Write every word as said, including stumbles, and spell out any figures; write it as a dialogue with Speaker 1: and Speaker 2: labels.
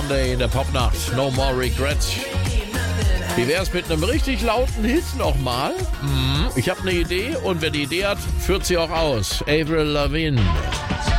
Speaker 1: Sunday in der Popnacht. No More Regrets. Wie wär's mit einem richtig lauten Hit nochmal? Mhm. Ich habe eine Idee und wer die Idee hat, führt sie auch aus. Avril Lavigne.